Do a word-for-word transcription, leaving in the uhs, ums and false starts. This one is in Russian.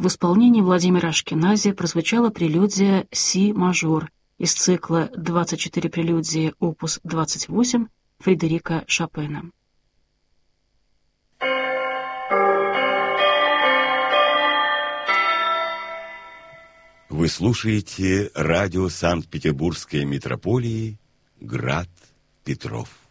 в исполнении Владимира Ашкенази прозвучала прелюдия си-мажор из цикла «двадцать четыре прелюдии опус двадцать восемь» Фредерика Шопена. Вы слушаете радио Санкт-Петербургской митрополии «Град Петров».